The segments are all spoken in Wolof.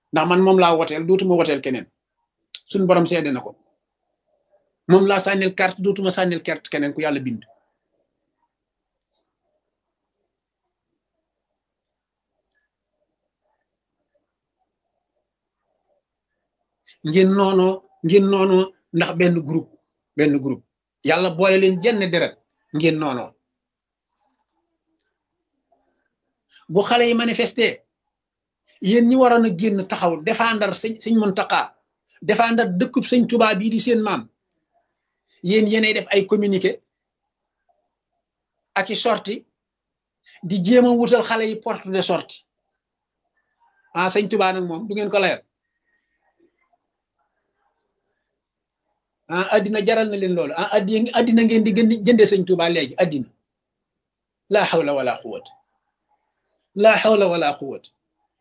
ndax man moom laa woteel dootuma woteel keneen suñ borom seede na ko moom laa sànnil carte dootuma sànnil carte keneen ku yàlla bind ngeen noonoo ndax benn groupe yàlla boole leen jenn deret ngeen noonoo bu xale yi manifesté yéen ñi waroon a génn taxaw défendre sëñ Muntaxa défendre dëkkub sëñ Tuubaa bii di seen maam yéenay def ay communiqué ak i sorti di jéem a wutal xale yi porte de sortie ah sëñ Tuubaa nag moom du ngeen ko layal ah addina jaral na leen loolu ah addina ngeen di gën jëndee sëñ Tuubaa léegi addina laa xawla wala quwwata laa xawla wala quwwata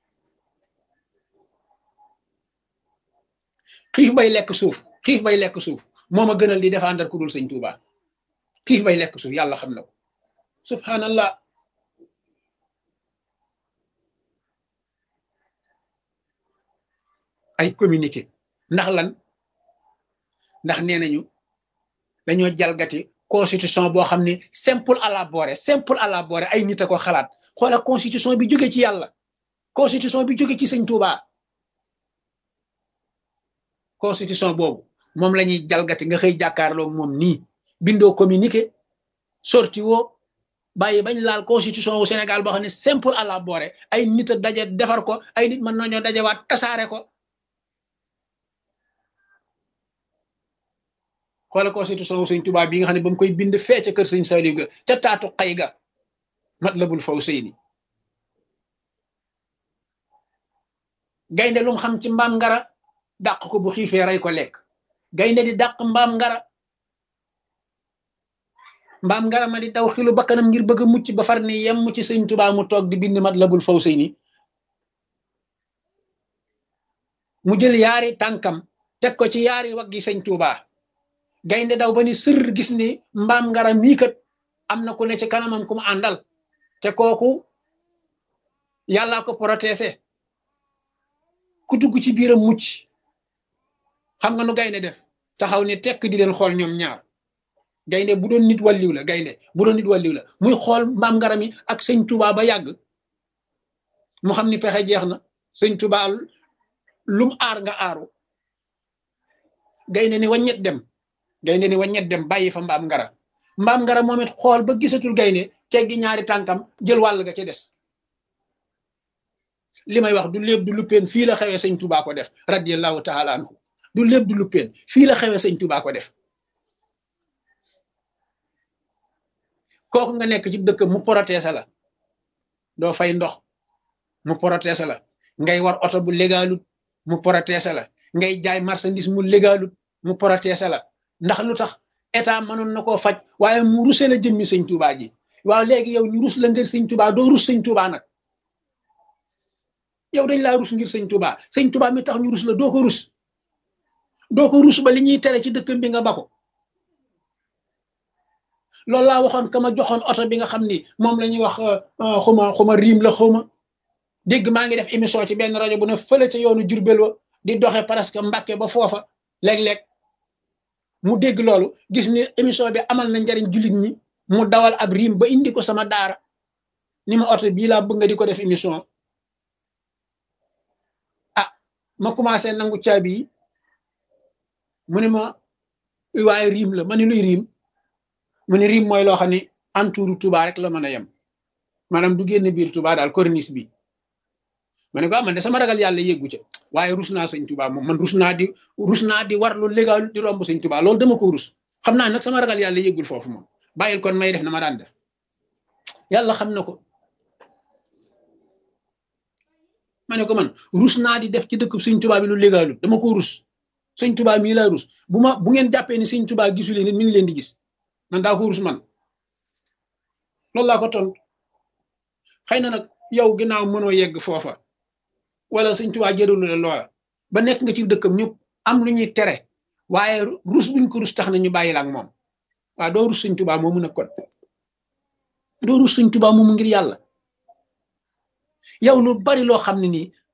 xiif bay lekk suuf moo ma gënal di défendre ku dul sëñ Tuubaa xiif bay lekk suuf yàlla xam na ko subhanallah ay communiqué ndax lan ndax nee nañu dañoo jalgati constitution boo xam ne simple à la boré ay nit a ko xalaat xoola constitution bi jóge ci yàlla constitution bi jóge ci sëñ Tuubaa constitution boobu moom la ñuy jalgati nga xëy jàkkaarloo moom nii bindoo communiqué sorti woo bàyyi bañ laal constitution wu Sénégal boo xam ne simple à la boré ay nit a daje defar ko ay nit mën nañoo dajewaat tasaare ko xoola constitution wu sëñ Tuubaa bi nga xam ne ba mu koy bind fee ca kër sëñ Saliou ga ca taatu xay ga Matlabul Fawzayni gaynde lu mu xam ci mbaam ngara dàq ko bu xiifee rey ko lekk gaynde di dàq mbaam ngara ma di daw xilu bakkanam ngir bëgg a mucc ba far ni yem ci sëñ Tuubaa mu toog di bind Matlabul Fawzayni mu jël yaari tànkam teg ko ci yaari waggi sëñ Tuubaa gaynde daw ba ni sër gis ni mbaam ngara mii kat am na ku ne ci kanamam ku mu àndal te kooku yàllaa ko protésé ku dugg ci biiram mucc xam nga nu gaynde def taxaw ni tekk di leen xool ñoom ñaar gaynde bu doon nit wàlliw la muy xool mbaam ngara mi ak sëñ Tuubaa ba yàgg mu xam ni pexe jeex na sëñ Tuubaa lum aar nga aaru gaynde ni waññet dem bàyyi fa mbaam ngara moom it xool ba gisatul gaynde teggi ñaari tànkam jël wàll ga ca des li may wax du léeb du luppeen fii la xewee sëñ Tuubaa ko def radiyallahu taala anhu du léeb du luppeen fii la xewee sëñ Tuubaa ko def kooku nga nekk ci dëkk mu protésé la doo fay ndox mu protésé la ngay war oto bu légalut mu protésé la ngay jaay marchandise mu légalut mu protésé la ndax lu tax état mënoon na koo faj waaye mu ruse la jëmmi sëñ Tuubaa ji waaw léegi yow ñu rus la ngir sëñ Tuubaa doo rus sëñ Tuubaa nag yow dañ laa rus ngir sëñ Tuubaa mi tax ñu rus la doo ko rus ba li ñuy tere ci dëkkam bi nga bako loolu laa waxoon ka ma joxoon oto bi nga xam ni moom la ñuy wax xuma riim la xuma dégg maa ngi def émission ci benn rajo bu ne fële ca yoonu Jurbel wa di doxe presque Mbàkke ba foofa léeg-léeg mu dégg loolu gis ni émission bi amal na njariñ jullit ñi mu dawal ab riim ba indi ko sama daara ni ma oto bii laa bëgg nga di ko def émission ah ma commencé nangu caabi yi mu ne ma waaye riim la ma ne luy riim mu ne riim mooy loo xam ne entouru Touba rek la mën a yem maanaam du génn biir Touba daal corniche bi ma ne ko man de sama ragal yàlla yeggu ca waaye rus naa sëñ Touba moom man rus naa di war lu légal di romb sëñ Touba loolu dama ko rus xam naa nag sama ragal yàlla yeggul foofu moom bàyyil kon may def na ma daan def yàlla xam na ko ma ne ko man rus naa di def ci dëkk sëñ Touba bi lu légalut dama ko rus sëñ Touba mii laa rus bu ngeen jàppee ni sëñ Touba gisuleen nit mi ngi leen di gis man daa ko rus man loolu laa ko tontu xëy na nag yow ginnaaw mënoo yegg foofa wala sëñ Tuubaa jëralu la loola ba nekk nga ci dëkkam ñu am lu ñuy tere waaye rus buñ ko rus tax na ñu bàyyi la ak moom waaw doo rus sëñ Tuubaa moomu nag kon doo rus sëñ Tuubaa moomu ngir yàlla yow lu bari loo xam ne nii